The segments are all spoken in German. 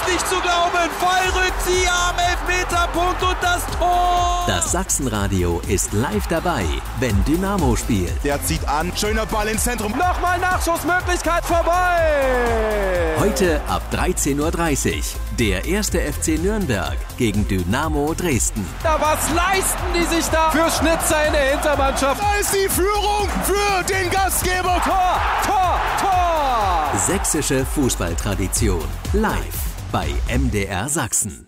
nicht zu glauben. Fallrückzieher am Elfmeterpunkt und das Tor. Das Sachsenradio ist live dabei, wenn Dynamo spielt. Der zieht an, schöner Ball ins Zentrum. Nochmal Nachschussmöglichkeit vorbei. Heute ab 13:30 Uhr. Der 1. FC Nürnberg gegen Dynamo Dresden. Ja, was leisten die sich da für Schnitzer in der Hintermannschaft? Da ist die Führung für den Gastgeber. Tor, Tor, Tor. Sächsische Fußballtradition. Live bei MDR Sachsen.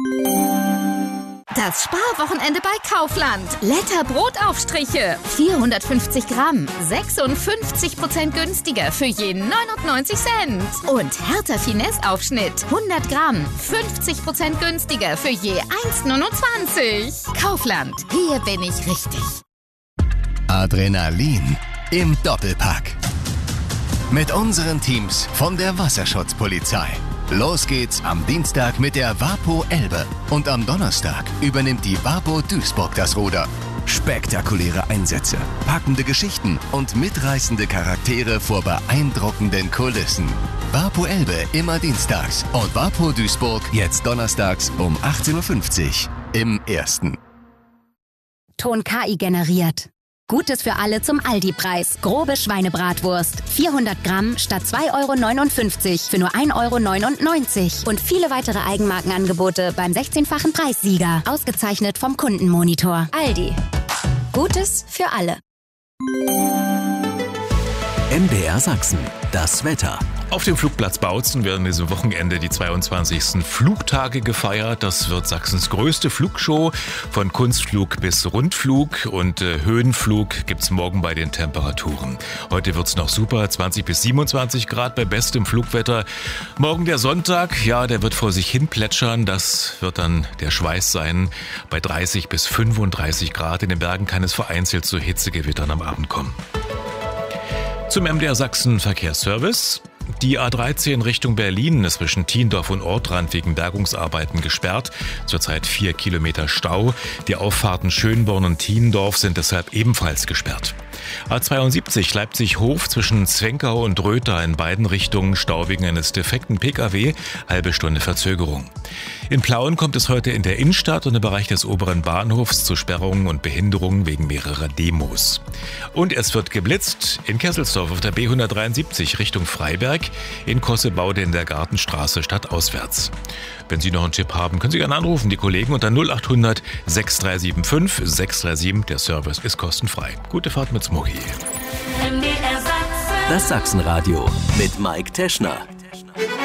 Das Sparwochenende bei Kaufland. Letter Brotaufstriche. 450 Gramm. 56% günstiger für je 99 Cent. Und Hertha Finesse Aufschnitt. 100 Gramm. 50% günstiger für je 1,29. Kaufland. Hier bin ich richtig. Adrenalin im Doppelpack. Mit unseren Teams von der Wasserschutzpolizei. Los geht's am Dienstag mit der Vapo Elbe und am Donnerstag übernimmt die Vapo Duisburg das Ruder. Spektakuläre Einsätze, packende Geschichten und mitreißende Charaktere vor beeindruckenden Kulissen. Vapo Elbe immer dienstags und Vapo Duisburg jetzt donnerstags um 18:50 Uhr im Ersten. Ton KI generiert. Gutes für alle zum Aldi-Preis. Grobe Schweinebratwurst. 400 Gramm statt 2,59 € für nur 1,99 € Und viele weitere Eigenmarkenangebote beim 16-fachen Preissieger. Ausgezeichnet vom Kundenmonitor. Aldi. Gutes für alle. MDR Sachsen. Das Wetter. Auf dem Flugplatz Bautzen werden diesem Wochenende die 22. Flugtage gefeiert. Das wird Sachsens größte Flugshow. Von Kunstflug bis Rundflug und Höhenflug gibt's morgen bei den Temperaturen. Heute wird's noch super, 20 bis 27 Grad bei bestem Flugwetter. Morgen der Sonntag, ja, der wird vor sich hin plätschern. Das wird dann der Schweiß sein. Bei 30 bis 35 Grad in den Bergen kann es vereinzelt zu Hitzegewittern am Abend kommen. Zum MDR Sachsen Verkehrsservice. Die A13 Richtung Berlin ist zwischen Thiendorf und Ortrand wegen Bergungsarbeiten gesperrt. Zurzeit 4 Kilometer Stau. Die Auffahrten Schönborn und Thiendorf sind deshalb ebenfalls gesperrt. A72 Leipzig-Hof zwischen Zwenkau und Röther in beiden Richtungen Stau wegen eines defekten Pkw, halbe Stunde Verzögerung. In Plauen kommt es heute in der Innenstadt und im Bereich des oberen Bahnhofs zu Sperrungen und Behinderungen wegen mehrerer Demos. Und es wird geblitzt in Kesselsdorf auf der B173 Richtung Freiberg, in Kossebaude in der Gartenstraße stadtauswärts. Wenn Sie noch einen Tipp haben, können Sie gerne anrufen, die Kollegen unter 0800 6375 637. Der Service ist kostenfrei. Gute Fahrt mit Smoky. Das Sachsenradio mit Mike Teschner.